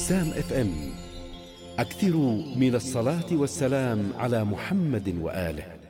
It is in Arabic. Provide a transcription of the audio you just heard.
بسام اف ام. أكثروا من الصلاة والسلام على محمد وآله.